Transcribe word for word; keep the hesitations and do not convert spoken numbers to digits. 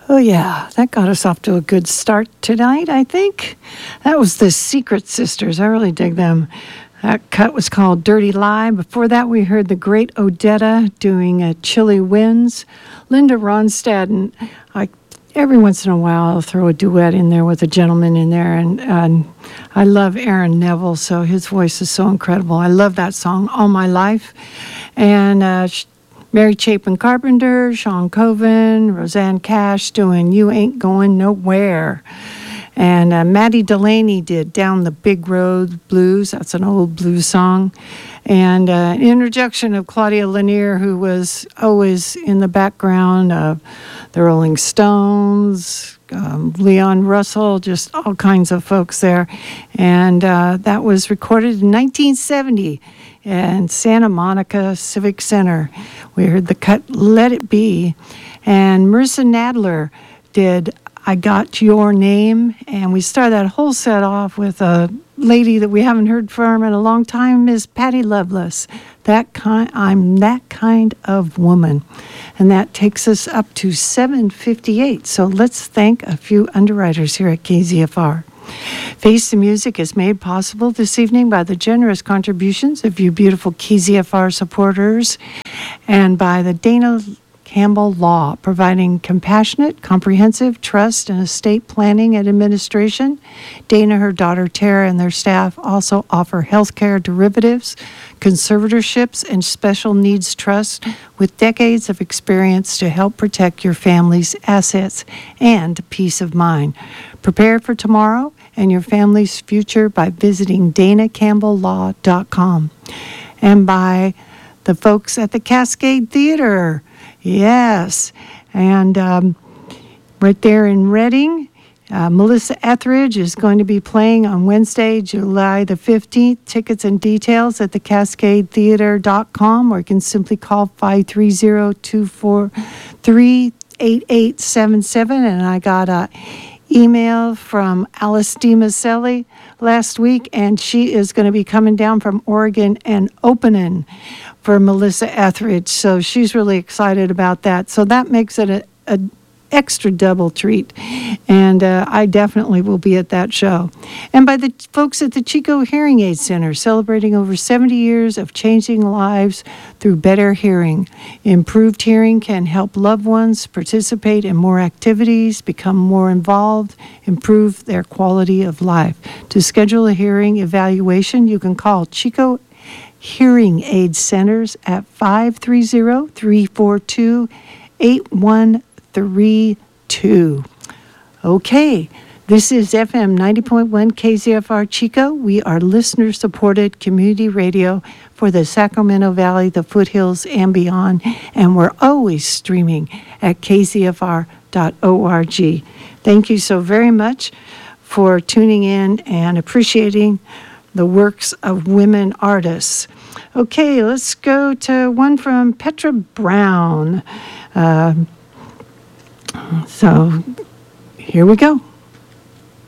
Oh, yeah, that got us off to a good start tonight, I think. That was the Secret Sisters. I really dig them. That cut was called Dirty Lie. Before that, we heard the great Odetta doing uh, Chilly Winds. Linda Ronstadt, and I, every once in a while, I'll throw a duet in there with a gentleman in there. And, and I love Aaron Neville, so his voice is so incredible. I love that song all my life. And uh, Mary Chapin Carpenter, Sean Coven, Roseanne Cash doing You Ain't Going Nowhere. And uh, Maddie Delaney did Down the Big Road Blues. That's an old blues song. And uh, an interjection of Claudia Lanier, who was always in the background of the Rolling Stones, um, Leon Russell, just all kinds of folks there. And uh, that was recorded in nineteen seventy in Santa Monica Civic Center. We heard the cut Let It Be. And Marissa Nadler did I Got Your Name. And we started that whole set off with a lady that we haven't heard from in a long time, Miss Patty Loveless. That kind, I'm That Kind of Woman. And that takes us up to seven fifty-eight. So let's thank a few underwriters here at K Z F R. Face the Music is made possible this evening by the generous contributions of you beautiful K Z F R supporters and by the Dana Campbell Law, providing compassionate, comprehensive trust and estate planning and administration. Dana, her daughter Tara, and their staff also offer healthcare derivatives, conservatorships, and special needs trusts with decades of experience to help protect your family's assets and peace of mind. Prepare for tomorrow and your family's future by visiting dana campbell law dot com. And by the folks at the Cascade Theater. Yes. And um, right there in Reading, uh, Melissa Etheridge is going to be playing on Wednesday, July the fifteenth. Tickets and details at the cascade theater dot com, or you can simply call five three zero, two four three, eight eight seven seven. And I got a email from Alice DiMaselli last week, and she is going to be coming down from Oregon and opening for Melissa Etheridge. So she's really excited about that. So that makes it a, a extra double treat. And uh, I definitely will be at that show. And by the folks at the Chico Hearing Aid Center, celebrating over seventy years of changing lives through better hearing. Improved hearing can help loved ones participate in more activities, become more involved, improve their quality of life. To schedule a hearing evaluation, you can call Chico Hearing Aid Centers at five three zero, three four two, eight one three two. Okay, this is F M ninety point one K Z F R Chico. We are listener-supported community radio for the Sacramento Valley, the foothills, and beyond, and we're always streaming at k z f r dot org. Thank you so very much for tuning in and appreciating the works of women artists. Okay, let's go to one from Petra Brown. Uh, so here we go.